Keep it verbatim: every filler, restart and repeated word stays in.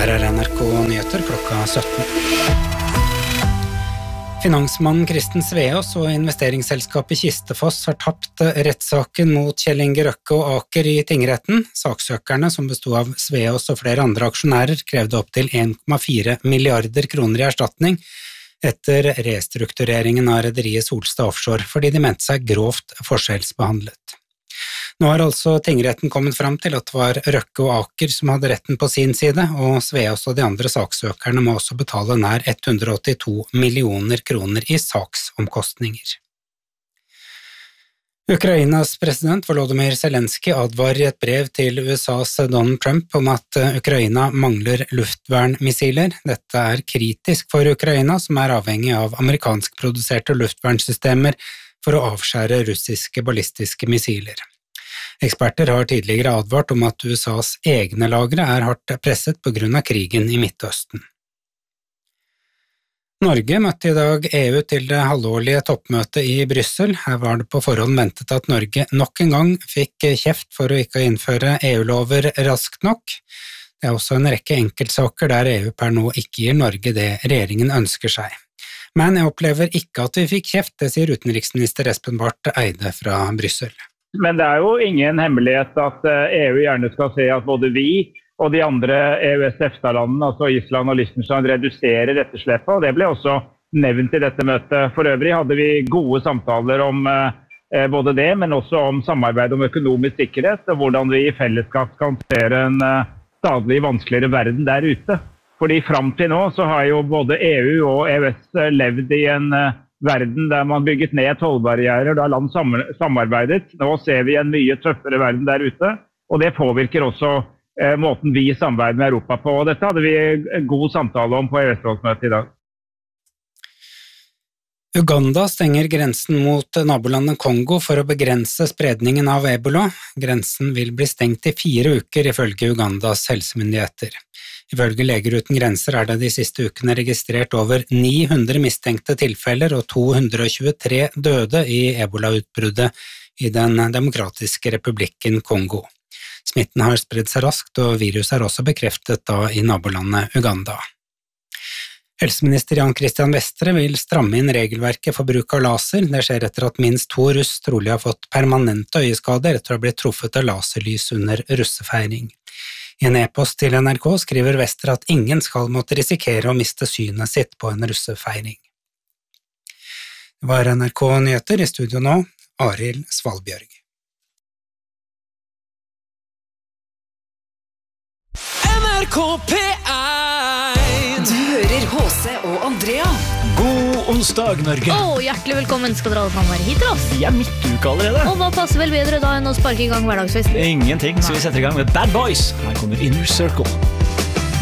Her er N R K Nyheter klokka sytten. Finansmannen Kristen Sveaas og investeringsselskapet Kistefoss har tapt rettssaken mot Kjell Inge Røkke og Aker i tingretten. Saksøkerne, som bestod av Sveaas og flere andre aksjonærer, krevde opp til en komma fire milliarder kroner i erstatning etter restruktureringen av rederiet Solstad Offshore, fordi de mente seg grovt forskjellsbehandlet. Nå har altså tingretten kommet fram til at det var Røkke og Aker som hadde retten på sin side, og Sveaas og de andre saksøkerne må også betale nær hundre og åttito millioner kroner i saksomkostninger. Ukrainas president Volodymyr Zelensky advarer i et brev til U S A's Donald Trump om at Ukraina mangler luftvernmissiler. Dette er kritisk for Ukraina, som er avhengig av amerikanskproduserte luftvernsystemer for å avskjære russiske ballistiske missiler. Eksperter har tidligere advart om at U S A's egne lagre er hardt presset på grunn av krigen i Midtøsten. Norge møtte i dag E U til det halvårlige toppmøtet i Brussel. Her var det på forhånd ventet at Norge nok en gang fikk kjeft for å ikke innføre E U-lover raskt nok. Det er også en rekke enkeltsaker der E U per nå ikke gir Norge det regjeringen ønsker seg. Men jeg opplever ikke at vi fikk kjeft, det sier utenriksminister Espen Barth Eide fra Brussel. Men det er jo ingen hemmelighet at E U gjerne skal se at både vi og de andre E U S EFTA-landene, altså Island og Liechtenstein, reduserer etterslepet, og det ble også nevnt i dette møtet. For øvrig hadde vi gode samtaler om eh, både det, men også om samarbeid om økonomisk sikkerhet, og hvordan vi i fellesskap skal håndtere en eh, stadig vanskeligere verden der ute. Fordi frem til nå så har jo både E U og E U S levd i en eh, verden der man bygget ned tollbarrierer, da land samarbeidet. Nå ser vi en mye tøffere verden der ute, og det påvirker også eh, måten vi samarbeider med Europa på. Og dette hadde vi en god samtale om på E U S-rådsmøtet i dag. Uganda stenger grensen mot nabolandet Kongo for å begrense spredningen av ebola. Grensen vil bli stengt i fire uker ifølge Ugandas helsemyndigheter. Ifølge Leger uten grenser er det de siste ukene registrert over ni hundre mistenkte tilfeller og to hundre og tjuetre døde i ebola-utbruddet i den demokratiske republikken Kongo. Smitten har spredd seg raskt, og viruset er også bekreftet da i nabolandet Uganda. Helseminister Jan Christian Vestre vil stramme inn regelverket for bruk av laser. Det skjer etter at minst to russ trolig har fått permanente øyeskader etter å ha blitt truffet av laserlys under russefeiring. I en e-post til N R K skriver Vestre at ingen skal måtte risikere å miste synet sitt på en russefeiring. Det var N R K Nyheter, i studio nå, Arild Svalbjørg. N R K P én. Du hører H C og Andrea. God onsdag, Norge. Åh, hjertelig velkommen skal dere alle sammen være hit til oss. Vi er midtuka allerede. Og hva passer vel bedre da enn å sparke i gang hverdagsfesten? Ingenting, så vi setter i gang med Bad Boys. Her kommer Inner Circle.